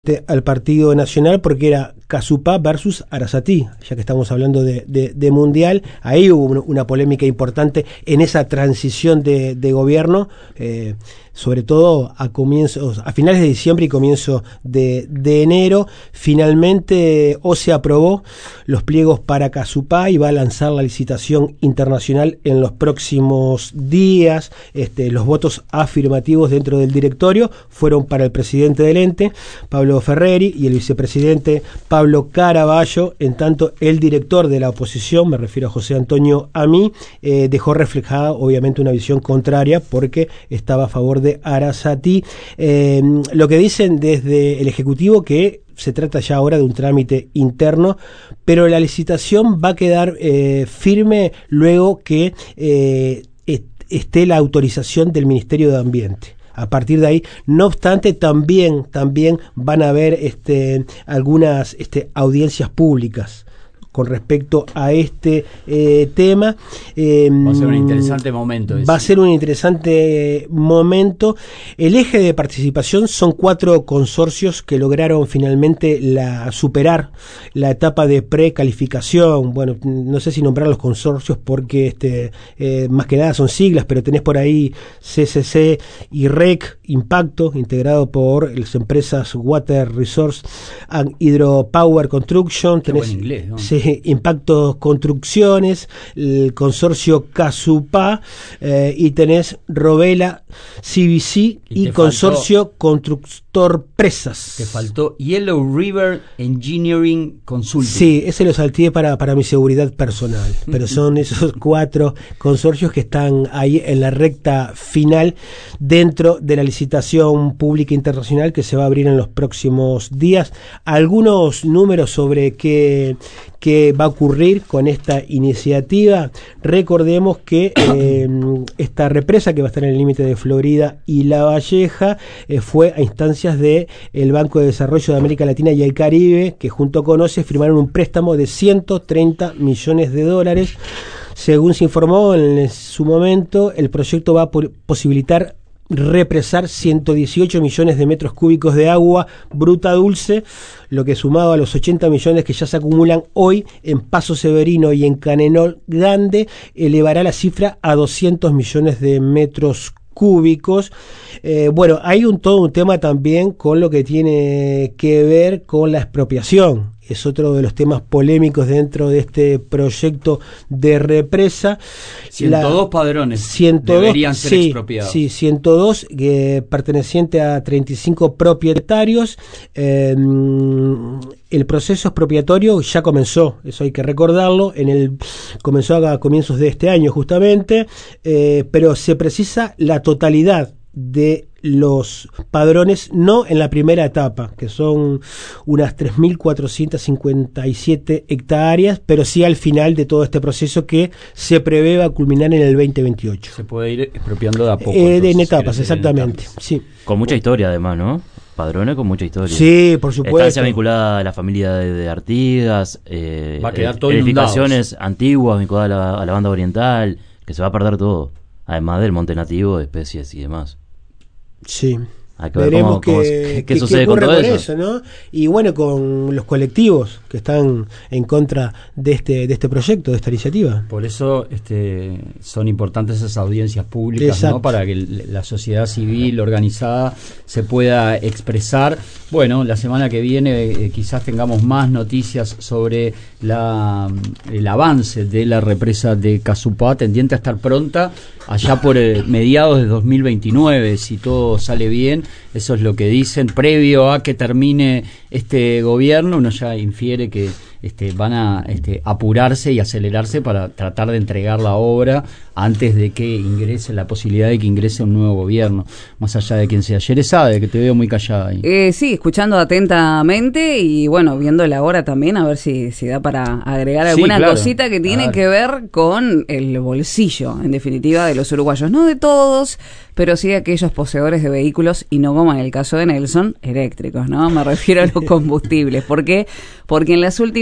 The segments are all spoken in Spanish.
al Partido Nacional porque era Casupá versus Arasatí, ya que estamos hablando de Mundial. Ahí hubo una polémica importante en esa transición de gobierno, sobre todo a finales de diciembre y comienzo de enero. Finalmente se aprobó los pliegos para Casupá y va a lanzar la licitación internacional en los próximos días. Los votos afirmativos dentro del directorio fueron para el presidente del ente, Pablo Ferreri, y el vicepresidente Pablo Caraballo. En tanto, el director de la oposición, me refiero a José Antonio Amí, dejó reflejada obviamente una visión contraria porque estaba a favor de Arasatí. Lo que dicen desde el Ejecutivo que se trata ya ahora de un trámite interno, pero la licitación va a quedar firme luego que esté la autorización del Ministerio de Ambiente. A partir de ahí, no obstante, también van a haber algunas audiencias públicas con respecto a este tema. Va a ser un interesante momento. Va a ser un interesante momento. El eje de participación son 4 consorcios que lograron finalmente superar la etapa de precalificación. Bueno, no sé si nombrar los consorcios porque más que nada son siglas, pero tenés por ahí CCC y REC Impacto, integrado por las empresas Water Resource and Hydropower Construction. Tenés buen inglés, ¿no? Sí, Impacto Construcciones, el consorcio Casupá, y tenés Rovela, CBC y consorcio Constructor Presas. Te faltó Yellow River Engineering Consulting. Sí, ese lo salteé para mi seguridad personal, pero son esos 4 consorcios que están ahí en la recta final dentro de la licitación pública internacional que se va a abrir en los próximos días. Algunos números sobre qué va a ocurrir con esta iniciativa. Recordemos que esta represa, que va a estar en el límite de Florida y La Valleja, fue a instancias de el Banco de Desarrollo de América Latina y el Caribe, que junto con OCE firmaron un préstamo de $130 millones. Según se informó en su momento, el proyecto va a posibilitar represar 118 millones de metros cúbicos de agua bruta dulce, lo que sumado a los 80 millones que ya se acumulan hoy en Paso Severino y en Canenol Grande, elevará la cifra a 200 millones de metros cúbicos. Bueno, hay todo un tema también con lo que tiene que ver con la expropiación. Es otro de los temas polémicos dentro de este proyecto de represa. 102 padrones deberían ser expropiados. Sí, 102 pertenecientes a 35 propietarios. El proceso expropiatorio ya comenzó, eso hay que recordarlo, comenzó a comienzos de este año justamente, pero se precisa la totalidad de los padrones, no en la primera etapa, que son unas 3.457 hectáreas, pero sí al final de todo este proceso que se prevé va a culminar en el 2028. Se puede ir expropiando de a poco. En etapas, exactamente. Sí. Con mucha historia además, ¿no? Padrones con mucha historia. Sí, por supuesto. Estancia vinculada a la familia de Artigas, va a quedar todo edificaciones antiguas vinculadas a la banda oriental, que se va a perder todo, además del monte nativo de especies y demás. Sí. Veremos qué sucede con todo eso, ¿no? Y bueno, con los colectivos que están en contra de este proyecto, de esta iniciativa. Por eso son importantes esas audiencias públicas, ¿no? Para que la sociedad civil organizada se pueda expresar. Bueno, la semana que viene quizás tengamos más noticias sobre el avance de la represa de Casupá, tendiente a estar pronta allá por mediados de 2029, si todo sale bien. Eso es lo que dicen, previo a que termine este gobierno. Uno ya infiere que van a apurarse y acelerarse para tratar de entregar la obra antes de que ingrese la posibilidad de que ingrese un nuevo gobierno, más allá de quien sea. Yerezade, que te veo muy callada ahí. Sí, escuchando atentamente y bueno, viendo la hora también, a ver si da para agregar alguna cosita que tiene que ver con el bolsillo, en definitiva, de los uruguayos. No de todos, pero sí de aquellos poseedores de vehículos, y no como en el caso de Nelson, eléctricos, ¿no? Me refiero a los combustibles. ¿Por qué? Porque en las últimas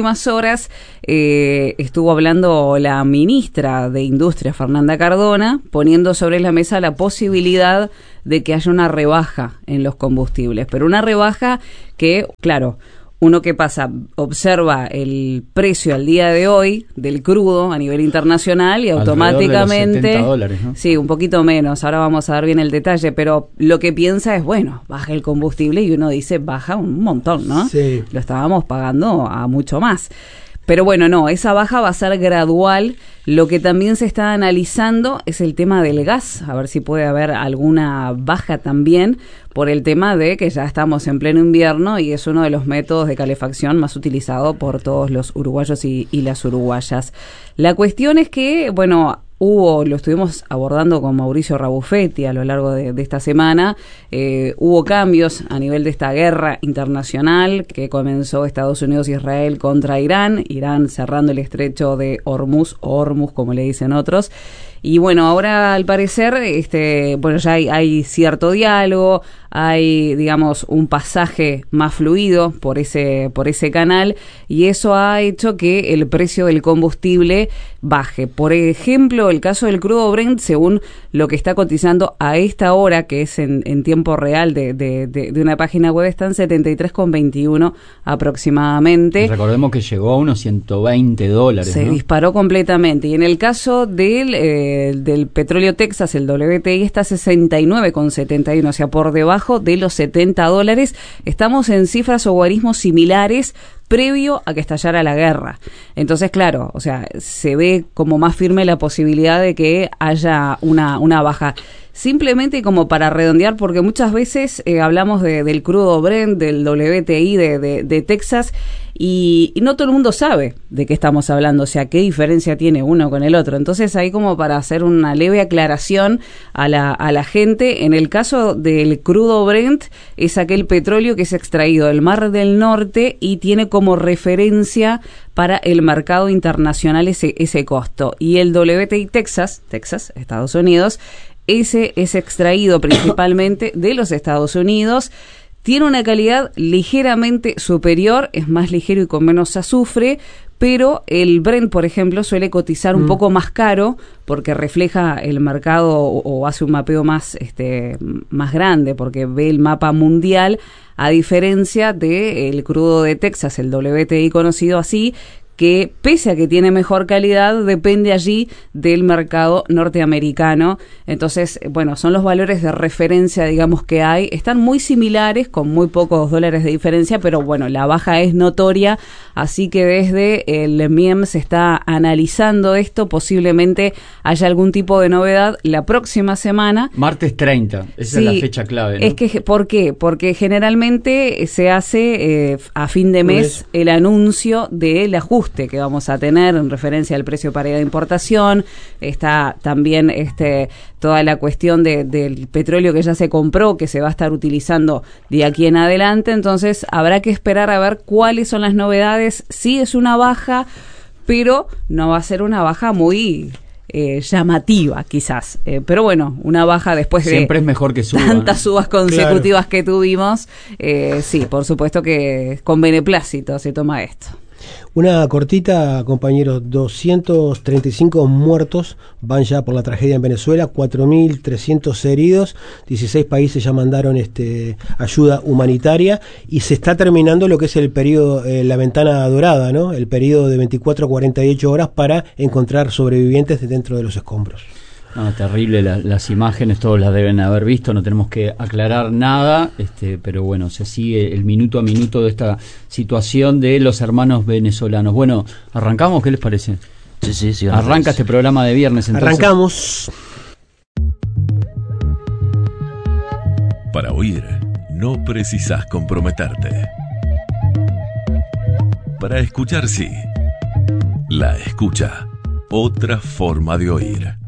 últimas horas estuvo hablando la ministra de Industria, Fernanda Cardona, poniendo sobre la mesa la posibilidad de que haya una rebaja en los combustibles, pero una rebaja que, claro, uno que pasa, observa el precio al día de hoy del crudo a nivel internacional y automáticamente, $70, ¿no? Sí, un poquito menos, ahora vamos a dar bien el detalle, pero lo que piensa es, bueno, baja el combustible y uno dice, baja un montón, ¿no? Sí. Lo estábamos pagando a mucho más. Pero bueno, no, esa baja va a ser gradual. Lo que también se está analizando es el tema del gas, a ver si puede haber alguna baja también por el tema de que ya estamos en pleno invierno y es uno de los métodos de calefacción más utilizado por todos los uruguayos y las uruguayas. La cuestión es que, bueno, lo estuvimos abordando con Mauricio Rabufetti a lo largo de esta semana, hubo cambios a nivel de esta guerra internacional que comenzó Estados Unidos e Israel contra Irán cerrando el estrecho de Hormuz, o Hormuz como le dicen otros. Y bueno, ahora al parecer, bueno, ya hay cierto diálogo, hay, digamos, un pasaje más fluido por ese canal y eso ha hecho que el precio del combustible baje. Por ejemplo, el caso del crudo Brent, según lo que está cotizando a esta hora, que es en tiempo real de una página web, está en 73,21 aproximadamente. Recordemos que llegó a unos $120. Se ¿no? disparó completamente. Y en el caso del petróleo Texas, el WTI está a 69,71, o sea, por debajo de los $70. Estamos en cifras o guarismos similares previo a que estallara la guerra. Entonces, claro, o sea, se ve como más firme la posibilidad de que haya una baja. Simplemente como para redondear, porque muchas veces hablamos del crudo Brent, del WTI de Texas, y no todo el mundo sabe de qué estamos hablando, o sea, qué diferencia tiene uno con el otro. Entonces, ahí como para hacer una leve aclaración a la gente, en el caso del crudo Brent, es aquel petróleo que es extraído del Mar del Norte y tiene como referencia para el mercado internacional ese costo. Y el WTI Texas, Estados Unidos, ese es extraído principalmente de los Estados Unidos, tiene una calidad ligeramente superior, es más ligero y con menos azufre, pero el Brent, por ejemplo, suele cotizar un poco más caro porque refleja el mercado o hace un mapeo más grande, porque ve el mapa mundial, a diferencia del crudo de Texas, el WTI conocido así, que pese a que tiene mejor calidad, depende allí del mercado norteamericano. Entonces, bueno, son los valores de referencia, digamos, que hay. Están muy similares, con muy pocos dólares de diferencia, pero bueno, la baja es notoria, así que desde el MIEM se está analizando esto. Posiblemente haya algún tipo de novedad la próxima semana. Martes 30, esa es la fecha clave, ¿no? Es que, ¿por qué? Porque generalmente se hace a fin de mes el anuncio del ajuste que vamos a tener en referencia al precio paridad de importación. Está también toda la cuestión del petróleo que ya se compró, que se va a estar utilizando de aquí en adelante. Entonces habrá que esperar a ver cuáles son las novedades. Sí es una baja, pero no va a ser una baja muy llamativa quizás, pero bueno, una baja después siempre de es mejor que suba, tantas subas consecutivas, claro, que tuvimos. Sí, por supuesto que con beneplácito se toma esto. Una cortita, compañeros. 235 muertos van ya por la tragedia en Venezuela, 4.300 heridos, 16 países ya mandaron ayuda humanitaria y se está terminando lo que es el periodo, la ventana dorada, ¿no? El periodo de 24 a 48 horas para encontrar sobrevivientes dentro de los escombros. No, terrible, las imágenes todos las deben haber visto, no tenemos que aclarar nada, pero bueno, se sigue el minuto a minuto de esta situación de los hermanos venezolanos. Bueno, ¿arrancamos? ¿Qué les parece? Sí. Arranca este programa de viernes, entonces. Arrancamos. Para oír, no precisas comprometerte. Para escuchar, sí. La escucha, otra forma de oír.